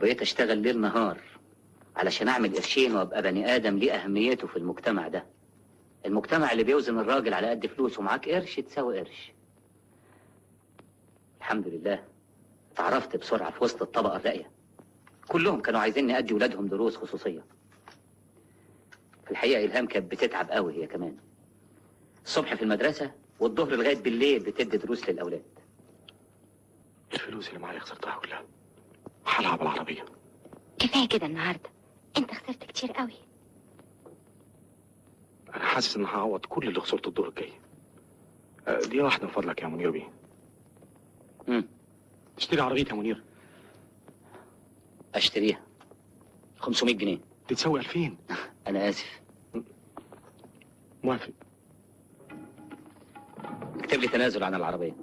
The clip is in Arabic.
وبقيت اشتغل ليل نهار علشان اعمل قرشين وابقى بني ادم ليه اهميته في المجتمع ده. المجتمع اللي بيوزن الراجل على قد فلوسه، معاك قرش تساوي قرش. الحمد لله اتعرفت بسرعة في وسط الطبقة الراقية، كلهم كانوا عايزيني ادي ولادهم دروس خصوصية. في الحقيقة إلهام كانت بتتعب قوي هي كمان، الصبح في المدرسة والظهر لغاية بالليل بتدي دروس للأولاد. الفلوس اللي معايا خسرتها كلها، هلعب العربية. كفاية كده النهاردة، انت خسرت كتير قوي. أنا حاسس إن هعوض كل اللي خسرته الدور الجاي. دي واحدة من فضلك يا منير بيه. تشتري عربية يا منير؟ أشتريها 500 جنيه. تتساوي 2000. أنا آسف. موافق. اكتب لي تنازل عن العربية.